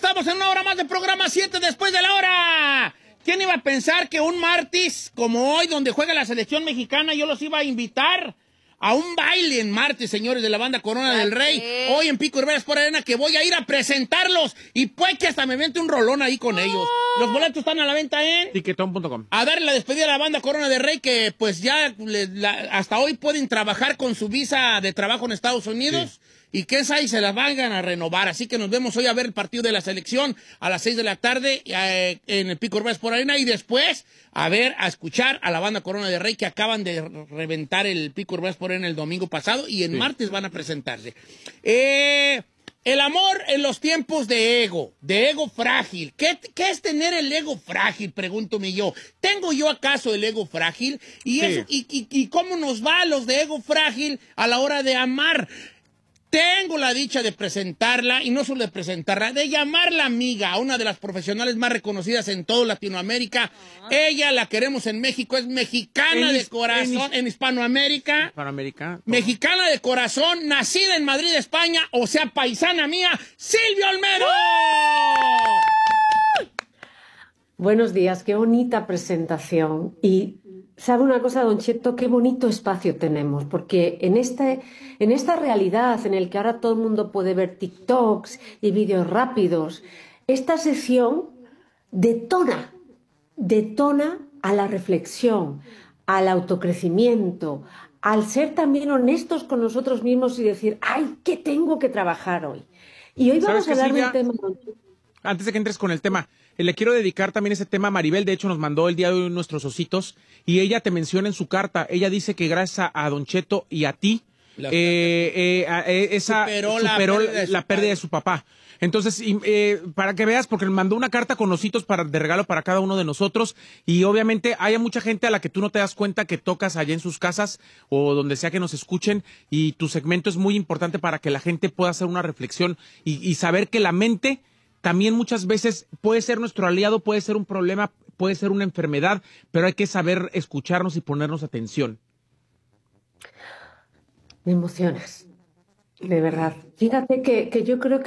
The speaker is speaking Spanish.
estamos en una hora más de programa 7 después de la hora. ¿Quién iba a pensar que un martes como hoy, donde juega la selección mexicana, yo los iba a invitar a un baile en martes, señores de la banda Corona del Rey? Hoy en Pico Rivera Sport Arena, que voy a ir a presentarlos. Y puede que hasta me vente un rolón ahí con ellos. Los boletos están a la venta en Tiquetón.com. A darle la despedida a la banda Corona del Rey, que pues ya hasta hoy pueden trabajar con su visa de trabajo en Estados Unidos. Sí. Y que esa y se las vayan a renovar. Así que nos vemos hoy a ver el partido de la selección a las 6 de la tarde en el Pico Rivera Sport Arena. Y después a escuchar a la banda Corona del Rey, que acaban de reventar el Pico Rivera Sport Arena el domingo pasado. Y en martes van a presentarse. El amor en los tiempos de ego frágil. ¿Qué es tener el ego frágil? Pregúntome yo. ¿Tengo yo acaso el ego frágil? ¿Y cómo nos va a los de ego frágil a la hora de amar? Tengo la dicha de presentarla, y no solo de presentarla, de llamarla amiga a una de las profesionales más reconocidas en toda Latinoamérica. Ella la queremos en México, es mexicana de corazón, en Hispanoamérica. Mexicana de corazón, nacida en Madrid, España, o sea, paisana mía, Silvia Olmedo. Buenos días, qué bonita presentación. Y ¿sabe una cosa, Don Cheto? Qué bonito espacio tenemos, porque en esta realidad en el que ahora todo el mundo puede ver TikToks y vídeos rápidos, esta sección detona a la reflexión, al autocrecimiento, al ser también honestos con nosotros mismos y decir, ¡ay, qué tengo que trabajar hoy! Y hoy vamos a hablar del tema... Antes de que entres con el tema, le quiero dedicar también ese tema a Maribel. De hecho, nos mandó el día de hoy nuestros ositos, y ella te menciona en su carta. Ella dice que gracias a Don Cheto y a ti, superó la pérdida de su papá. Entonces, para que veas, porque me mandó una carta con ositos de regalo para cada uno de nosotros, y obviamente hay mucha gente a la que tú no te das cuenta que tocas allá en sus casas o donde sea que nos escuchen, y tu segmento es muy importante para que la gente pueda hacer una reflexión y saber que la mente también muchas veces puede ser nuestro aliado, puede ser un problema, puede ser una enfermedad, pero hay que saber escucharnos y ponernos atención. Me emocionas, de verdad. Fíjate que yo creo que